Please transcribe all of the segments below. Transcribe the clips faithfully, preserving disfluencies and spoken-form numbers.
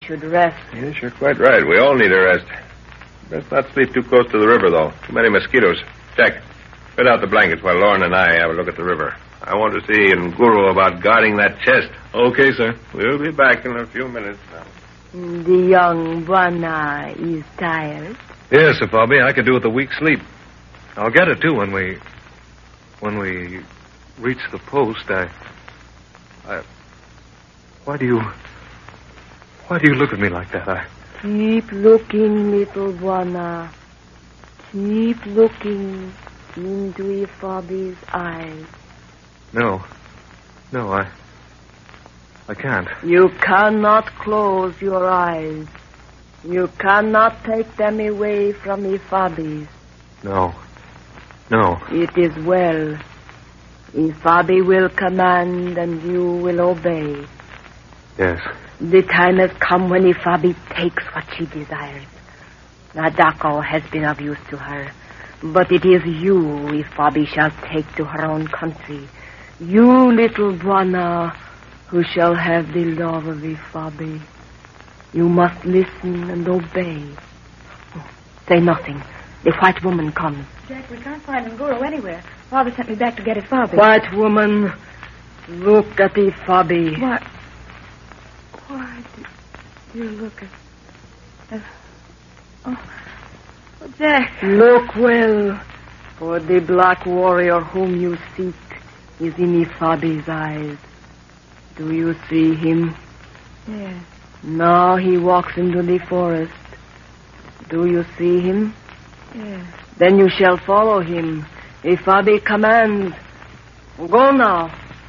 should rest. Yes, you're quite right. We all need a rest. Let's not sleep too close to the river, though. Too many mosquitoes. Jack, spread out the blankets while Lauren and I have a look at the river. I want to see Nguru about guarding that chest. Okay, sir. We'll be back in a few minutes now. The young Buana is tired. Yes, Sir Bobby, I could do with a week's sleep. I'll get it, too, when we... When we reach the post, I... I... Why do you... Why do you look at me like that? I... Keep looking, little Buana. Keep looking into Ifabi's eyes. No. No, I... I can't. You cannot close your eyes. You cannot take them away from Ifabi's. No. No. It is well. Ifabi will command and you will obey. Yes. The time has come when Ifabi takes what she desires. Nadako has been of use to her, but it is you Ifabi shall take to her own country. You, little Buana, who shall have the love of Ifabi. You must listen and obey. Oh, say nothing. The white woman comes. Jack, we can't find Nguru anywhere. Father sent me back to get Ifabi. White woman, look at Ifabi. What? Why do you look at... Uh, oh. oh, Jack. Look well, for the black warrior whom you seek is in Ifabi's eyes. Do you see him? Yes. Now he walks into the forest. Do you see him? Yes. Then you shall follow him. Ifabi commands. Go now.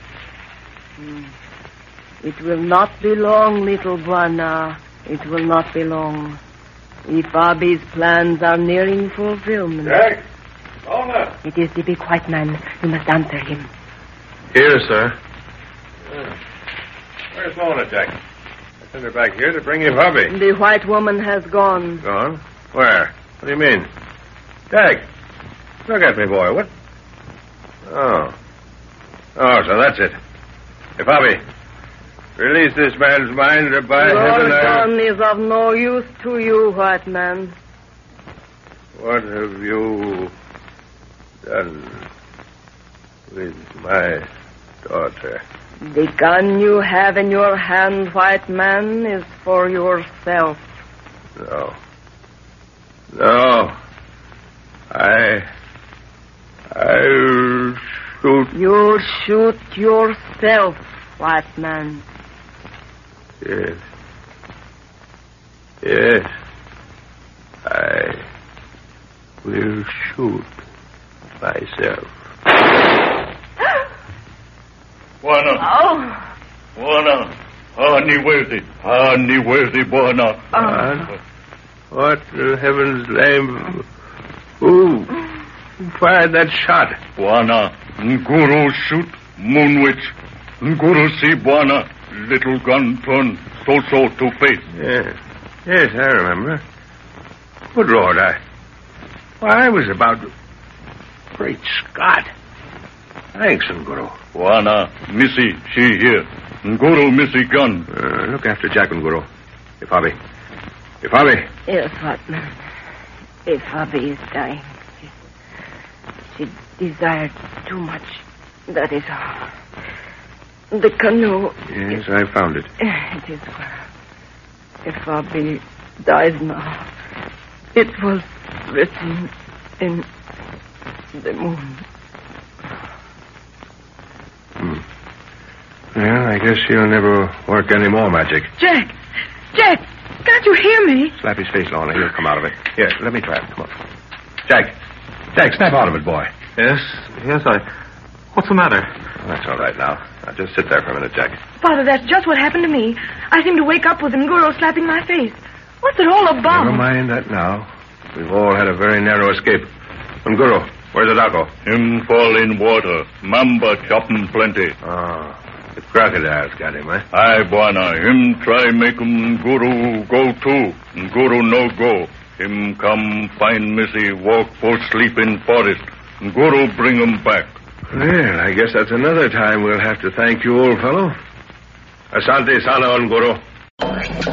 Hmm. It will not be long, little Buana. It will not be long. Ifabi's plans are nearing fulfillment. Jack! Lorna! It is the big white man. You must answer him. Here, sir. Yeah. Where's Lorna, Jack? I sent her back here to bring you Ifabi. The white woman has gone. Gone? Where? What do you mean? Jack! Look at me, boy. What? Oh. Oh, so that's it. Ifabi, release this man's mind, or by Your heaven I... gun is of no use to you, white man. What have you done with my daughter? The gun you have in your hand, white man, is for yourself. No. No. I... I'll shoot... You'll shoot yourself, white man. Yes. Yes. I will shoot myself. Buana. Oh. Buana. Ani worthy. Ani worthy, Buana. What? What in heaven's name? Who fired that shot? Buana. Nguru shoot. Moon witch. Nguru see Buana. Little gun turn so-so to face. Yes. Yes, I remember. Good Lord, I... Why, I was about to... Great Scott. Thanks, Nguru. Buana. Missy, she here. Nguru Missy gun. Uh, look after Jack, Nguru. Ifabi. Ifabi. Yes, white man. Ifabi is dying. She, she desired too much. That is all. The canoe... Yes, I found it. It is well. Ifabi dies now. It was written in the moon. Hmm. Well, I guess she'll never work any more magic. Jack! Jack! Can't you hear me? Slap his face, Lorna. He'll come out of it. Here, let me try it. Come on. Jack. Jack, snap out of it, boy. Yes? Yes, I... What's the matter? Well, that's all right now. Now, just sit there for a minute, Jack. Father, that's just what happened to me. I seemed to wake up with Nguru slapping my face. What's it all about? Never mind that now. We've all had a very narrow escape. Nguru, where's the Dako? Him fall in water. Mamba choppin' plenty. Ah, the crocodiles got him, eh? Aye, Buana. Him try make him Nguru go too. Nguru no go. Him come find Missy, walk for sleep in forest. Nguru bring him back. Well, I guess that's another time we'll have to thank you, old fellow. Asante sana, Nguru.